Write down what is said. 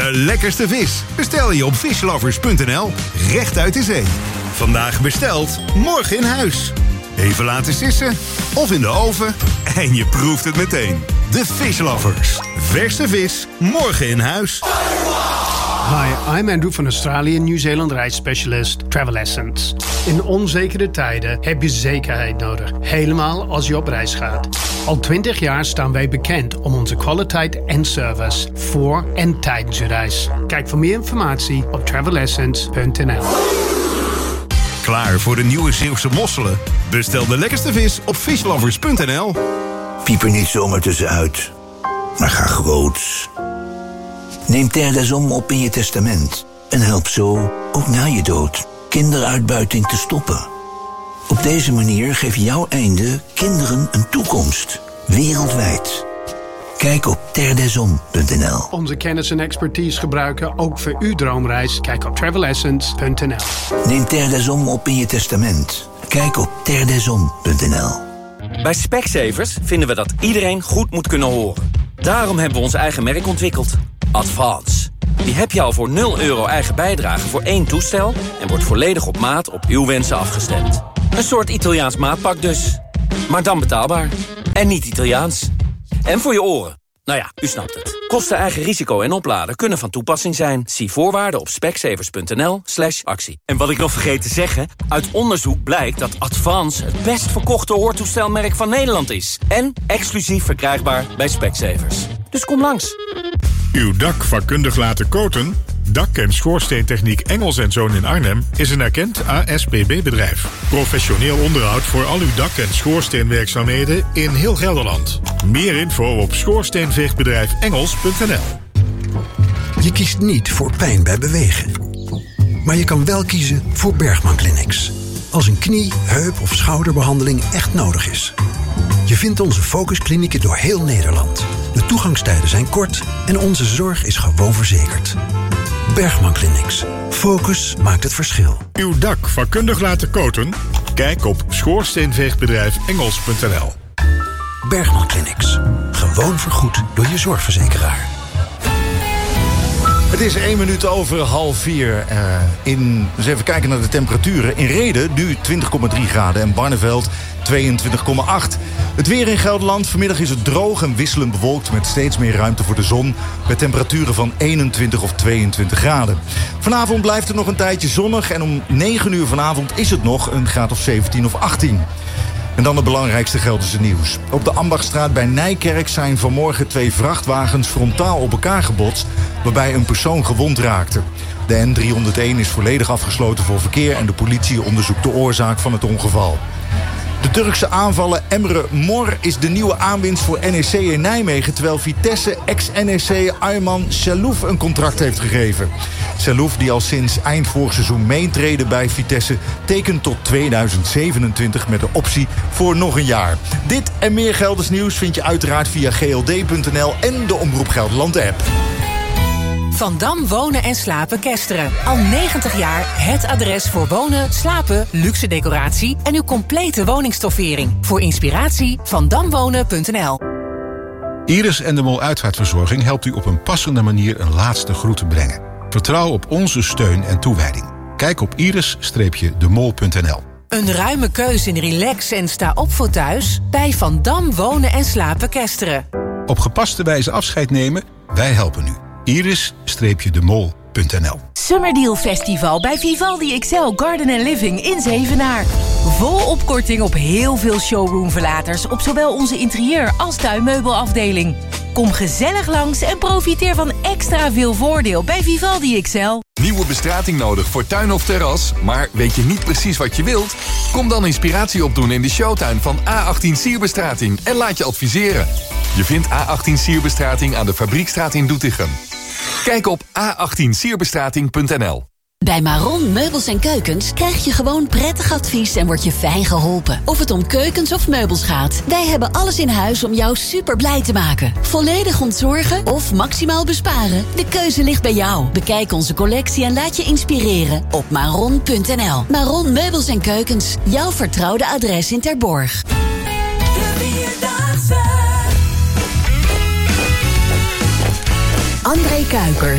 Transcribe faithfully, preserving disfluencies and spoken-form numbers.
De lekkerste vis bestel je op fishlovers punt n l. Recht uit de zee. Vandaag besteld, morgen in huis. Even laten sissen of in de oven en je proeft het meteen. De Fishlovers. Verse vis, morgen in huis. Hi, I'm Andrew van Australië, Nieuw-Zeeland reisspecialist Travel Essence. In onzekere tijden heb je zekerheid nodig, helemaal als je op reis gaat. Al twintig jaar staan wij bekend om onze kwaliteit en service voor en tijdens je reis. Kijk voor meer informatie op travel essence punt n l. Klaar voor de nieuwe Zeeuwse mosselen? Bestel de lekkerste vis op fishlovers punt n l. Piep er niet zomaar tussenuit, maar ga groots. Neem Terre des Hommes op in je testament en help zo, ook na je dood, kinderuitbuiting te stoppen. Op deze manier geeft jouw einde kinderen een toekomst, wereldwijd. Kijk op terre des hommes punt n l. Onze kennis en expertise gebruiken ook voor uw droomreis. Kijk op travel essence punt n l. Neem Terre des Hommes op in je testament. Kijk op terre des hommes punt n l. Bij Specsavers vinden we dat iedereen goed moet kunnen horen. Daarom hebben we ons eigen merk ontwikkeld. Advance. Die heb je al voor nul euro eigen bijdrage voor één toestel en wordt volledig op maat op uw wensen afgestemd. Een soort Italiaans maatpak dus. Maar dan betaalbaar. En niet Italiaans. En voor je oren. Nou ja, u snapt het. Kosten eigen risico en opladen kunnen van toepassing zijn. Zie voorwaarden op specsavers punt n l slash actie. En wat ik nog vergeet te zeggen, uit onderzoek blijkt dat Advance het best verkochte hoortoestelmerk van Nederland is. En exclusief verkrijgbaar bij Specsavers. Dus kom langs. Uw dak vakkundig laten coaten? Dak- en schoorsteentechniek Engels en Zoon in Arnhem is een erkend A S P B-bedrijf. Professioneel onderhoud voor al uw dak- en schoorsteenwerkzaamheden in heel Gelderland. Meer info op schoorsteenveegbedrijf engels punt n l. Je kiest niet voor pijn bij bewegen. Maar je kan wel kiezen voor Bergman Clinics. Als een knie, heup of schouderbehandeling echt nodig is. Je vindt onze focusklinieken door heel Nederland. De toegangstijden zijn kort en onze zorg is gewoon verzekerd. Bergman Clinics. Focus maakt het verschil. Uw dak vakkundig laten coaten? Kijk op schoorsteenveegbedrijf engels punt n l. Bergman Clinics. Gewoon vergoed door je zorgverzekeraar. Het is één minuut over half vier. Uh, in, dus even kijken naar de temperaturen. In Rheden nu twintig komma drie graden en Barneveld tweeëntwintig komma acht. Het weer in Gelderland. Vanmiddag is het droog en wisselend bewolkt met steeds meer ruimte voor de zon. Met temperaturen van eenentwintig of tweeëntwintig graden. Vanavond blijft het nog een tijdje zonnig. En om negen uur vanavond is het nog een graad of zeventien of achttien. En dan het belangrijkste Gelderse nieuws. Op de Ambachtstraat bij Nijkerk zijn vanmorgen twee vrachtwagens frontaal op elkaar gebotst, waarbij een persoon gewond raakte. De N driehonderdéén is volledig afgesloten voor verkeer en de politie onderzoekt de oorzaak van het ongeval. De Turkse aanvaller Emre Mor is de nieuwe aanwinst voor N E C in Nijmegen, terwijl Vitesse ex-N E C Ayman Chalouf een contract heeft gegeven. Chalouf, die al sinds eind vorig seizoen meetreden bij Vitesse, tekent tot tweeduizend zevenentwintig met de optie voor nog een jaar. Dit en meer Gelders nieuws vind je uiteraard via g l d punt n l en de Omroep Gelderland app. Van Dam Wonen en Slapen Kesteren. Al negentig jaar het adres voor wonen, slapen, luxe decoratie en uw complete woningstoffering. Voor inspiratie van damwonen punt n l. Iris en de Mol Uitvaartverzorging helpt u op een passende manier een laatste groet te brengen. Vertrouw op onze steun en toewijding. Kijk op iris de mol punt n l. Een ruime keus in relax en sta op voor thuis bij Van Dam Wonen en Slapen Kesteren. Op gepaste wijze afscheid nemen? Wij helpen u. iris de mol punt n l. Summerdeal Festival bij Vivaldi X L Garden and Living in Zevenaar. Vol opkorting op heel veel showroomverlaters op zowel onze interieur- als tuinmeubelafdeling. Kom gezellig langs en profiteer van extra veel voordeel bij Vivaldi X L. Nieuwe bestrating nodig voor tuin of terras, maar weet je niet precies wat je wilt? Kom dan inspiratie opdoen in de showtuin van A achttien Sierbestrating en laat je adviseren. Je vindt A achttien Sierbestrating aan de Fabriekstraat in Doetinchem. Kijk op a achttien sierbestrating punt n l. Bij Maron Meubels en Keukens krijg je gewoon prettig advies en word je fijn geholpen. Of het om keukens of meubels gaat. Wij hebben alles in huis om jou super blij te maken. Volledig ontzorgen of maximaal besparen? De keuze ligt bij jou. Bekijk onze collectie en laat je inspireren op maron punt n l. Maron Meubels en Keukens. Jouw vertrouwde adres in Terborg. André Kuiper.